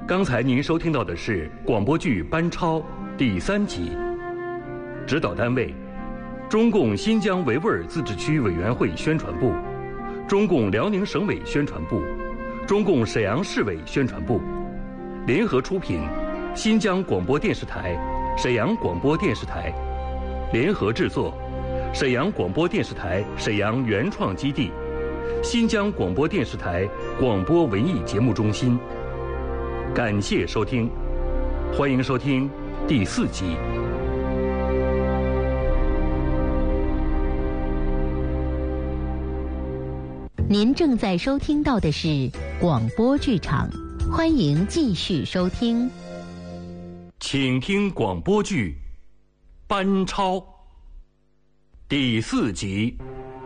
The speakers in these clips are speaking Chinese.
刚才您收听到的是广播剧《班超》第3集，指导单位：中共新疆维吾尔自治区委员会宣传部、中共辽宁省委宣传部、中共沈阳市委宣传部，联合出品，新疆广播电视台、沈阳广播电视台，联合制作，沈阳广播电视台沈阳原创基地，新疆广播电视台广播文艺节目中心。感谢收听，欢迎收听第4集。 您正在收听到的是广播剧场，欢迎继续收听。 请听广播剧《班超》第4集。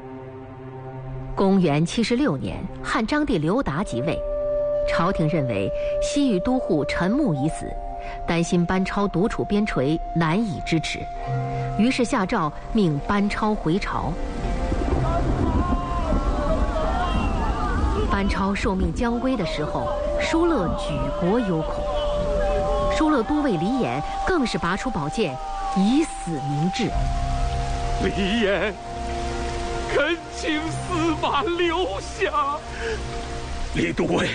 公元76年，汉章帝刘达即位，朝廷认为西域都护陈穆已死，担心班超独处边陲难以支持，于是下诏命班超回朝。班超受命将归的时候，疏勒举国忧恐，疏勒都尉李衍更是拔出宝剑，以死明志。 李衍，恳请司马留下。 李都尉，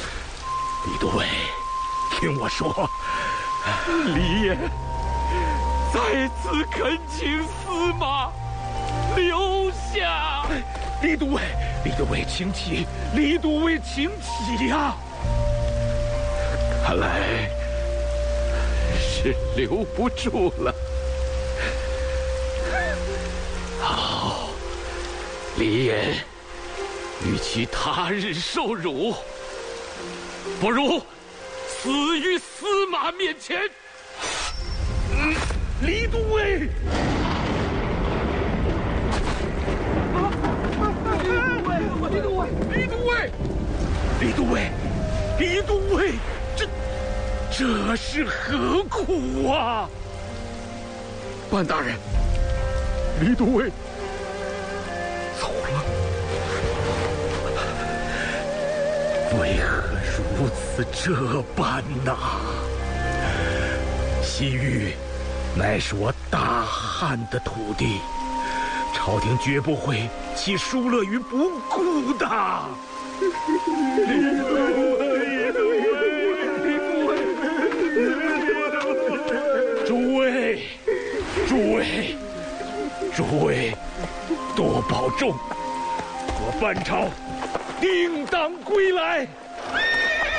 听我说。 李衍，再次恳请司马留下。 李都尉，请起！李都尉，请起呀！ 看来是留不住了。好，李衍，与其他日受辱，不如死于司马面前。 李都尉。李都尉，这是何苦啊？ 班大人，李都尉走了。 为何如此这般呐？西域乃是我大汉的土地，朝廷绝不会弃疏勒于不顾的。诸位，多保重，我班超定当归来。